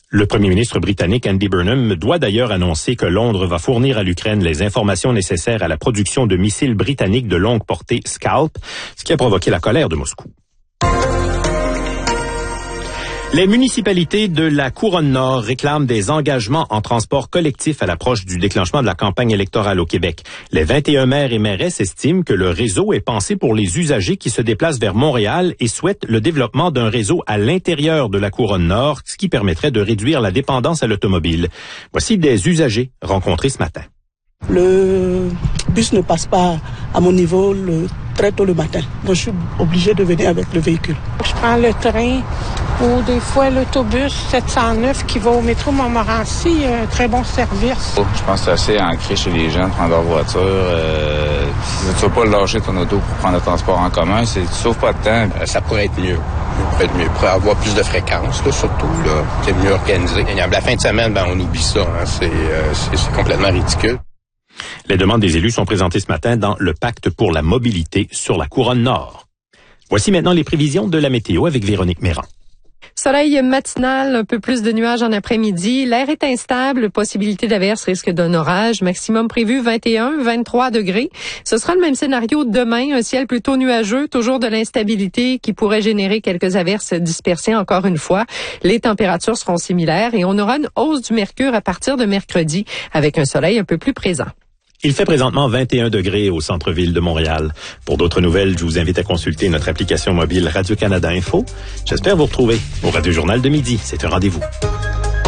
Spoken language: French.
Le premier ministre britannique Andy Burnham doit d'ailleurs annoncer que Londres va fournir à l'Ukraine les informations nécessaires à la production de missiles britanniques de longue portée Scalp, ce qui a provoqué la colère de Moscou. Les municipalités de la Couronne Nord réclament des engagements en transport collectif à l'approche du déclenchement de la campagne électorale au Québec. Les 21 maires et mairesses estiment que le réseau est pensé pour les usagers qui se déplacent vers Montréal et souhaitent le développement d'un réseau à l'intérieur de la Couronne Nord, ce qui permettrait de réduire la dépendance à l'automobile. Voici des usagers rencontrés ce matin. Le bus ne passe pas à mon niveau très tôt le matin. Donc je suis obligée de venir avec le véhicule. Je prends le train ou des fois l'autobus 709 qui va au métro Montmorency. Très bon service. Je pense que c'est assez ancré chez les gens de prendre leur voiture. Tu ne vas pas lâcher ton auto pour prendre le transport en commun. Tu sauves pas de temps. Ça pourrait être mieux. Il pourrait avoir plus de fréquences, là, surtout. Là. C'est mieux organisé. La fin de semaine, on oublie ça. Hein. C'est complètement ridicule. Les demandes des élus sont présentées ce matin dans le Pacte pour la mobilité sur la Couronne Nord. Voici maintenant les prévisions de la météo avec Véronique Méran. Soleil matinal, un peu plus de nuages en après-midi. L'air est instable, possibilité d'averse, risque d'un orage. Maximum prévu 21-23 degrés. Ce sera le même scénario demain, un ciel plutôt nuageux, toujours de l'instabilité qui pourrait générer quelques averses dispersées encore une fois. Les températures seront similaires et on aura une hausse du mercure à partir de mercredi avec un soleil un peu plus présent. Il fait présentement 21 degrés au centre-ville de Montréal. Pour d'autres nouvelles, je vous invite à consulter notre application mobile Radio-Canada Info. J'espère vous retrouver au Radio Journal de midi. C'est un rendez-vous.